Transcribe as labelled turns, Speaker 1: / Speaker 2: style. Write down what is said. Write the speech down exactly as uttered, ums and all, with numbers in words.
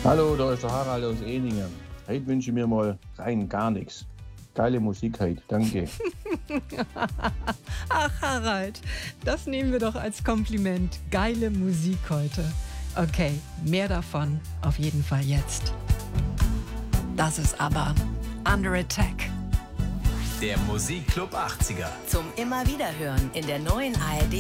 Speaker 1: Hallo, da ist der Harald aus Ehningen. Heute wünsche ich mir mal rein gar nichts. Geile Musik heute, danke.
Speaker 2: Ach, Harald, das nehmen wir doch als Kompliment. Geile Musik heute. Okay, mehr davon auf jeden Fall jetzt. Das ist aber Under Attack.
Speaker 3: Der Musikclub achtziger.
Speaker 4: Zum immer wieder hören in der neuen A R D